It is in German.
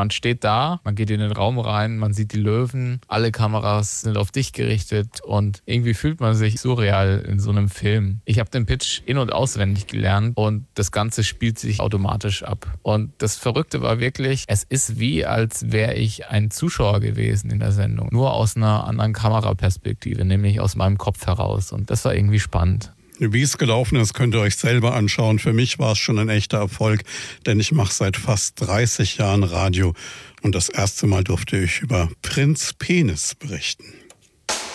man steht da, man geht in den Raum rein, man sieht die Löwen, alle Kameras sind auf dich gerichtet und irgendwie fühlt man sich surreal in so einem Film. Ich habe den Pitch in- und auswendig gelernt und das Ganze spielt sich automatisch ab. Und das Verrückte war wirklich, es ist wie, als wäre ich ein Zuschauer gewesen in der Sendung. Nur aus einer anderen Kameraperspektive, nämlich aus meinem Kopf heraus. Und das war irgendwie spannend. Wie es gelaufen ist, könnt ihr euch selber anschauen. Für mich war es schon ein echter Erfolg, denn ich mache seit fast 30 Jahren Radio und das erste Mal durfte ich über Prinz Penis berichten.